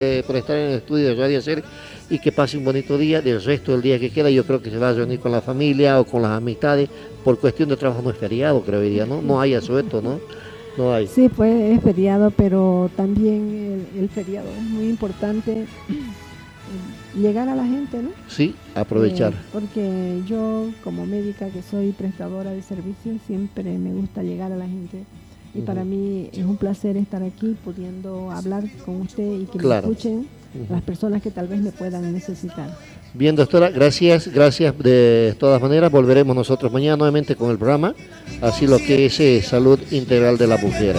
por estar en el estudio de Radio Ser y que pase un bonito día. Del resto del día que queda, yo creo que se va a reunir con la familia o con las amistades. Por cuestión de trabajo no es feriado, creo diría, ¿no? No hay asueto, ¿no? No hay. Sí, pues es feriado, pero también el feriado es muy importante llegar a la gente, ¿no? Sí, aprovechar. Porque yo como médica que soy prestadora de servicios siempre me gusta llegar a la gente y para mí es un placer estar aquí pudiendo hablar con usted y que me escuchen las personas que tal vez me puedan necesitar. Bien, doctora, gracias de todas maneras. Volveremos nosotros mañana nuevamente con el programa, así lo que es salud integral de la mujer.